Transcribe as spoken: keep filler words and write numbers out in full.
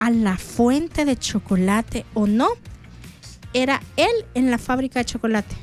a la fuente de chocolate o no, era él en la fábrica de chocolate.